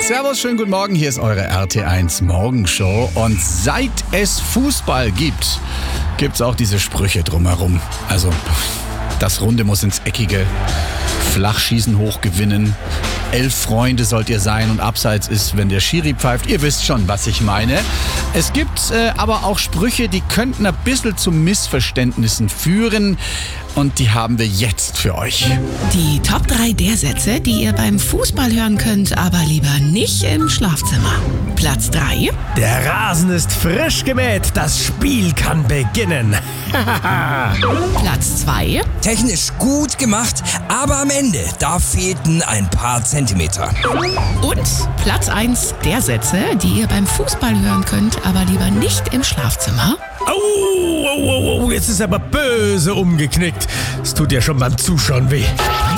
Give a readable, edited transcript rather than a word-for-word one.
Servus, schönen guten Morgen. Hier ist eure RT1 Morgenshow. Und seit es Fußball gibt, gibt's auch diese Sprüche drumherum. Also, das Runde muss ins Eckige, Flachschießen hochgewinnen, 11 Freunde sollt ihr sein und abseits ist, wenn der Schiri pfeift. Ihr wisst schon, was ich meine. Es gibt aber auch Sprüche, die könnten ein bisschen zu Missverständnissen führen. Und die haben wir jetzt für euch. Die Top 3 der Sätze, die ihr beim Fußball hören könnt, aber lieber nicht im Schlafzimmer. Platz 3. Der Rasen ist frisch gemäht, das Spiel kann beginnen. Platz 2. Technisch gut gemacht, aber am Ende, da fehlten ein paar Zentimeter. Und Platz 1 der Sätze, die ihr beim Fußball hören könnt, aber lieber nicht im Schlafzimmer. Au, jetzt ist aber böse umgeknickt. Es tut ja schon beim Zuschauen weh.